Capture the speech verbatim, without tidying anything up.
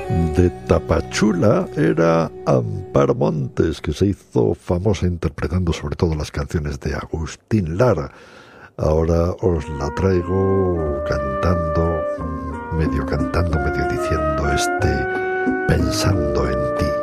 De Tapachula era Amparo Montes, que se hizo famosa interpretando sobre todo las canciones de Agustín Lara. Ahora os la traigo cantando, medio cantando, medio diciendo este Pensando en ti.